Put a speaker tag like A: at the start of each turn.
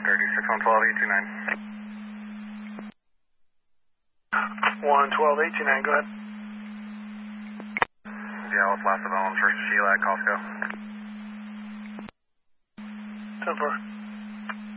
A: 112-829, go ahead.
B: Yeah, what's last of Ellen, first Sheila at Costco.
A: 10-4.